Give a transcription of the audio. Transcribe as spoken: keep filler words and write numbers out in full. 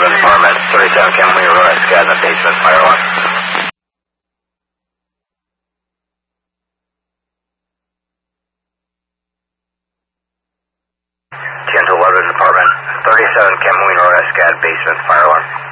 eleven Department, thirty-seven Camille Road, scan the basement fire alarm. ten to eleven Department, thirty-seven Camille Road, scan basement fire alarm.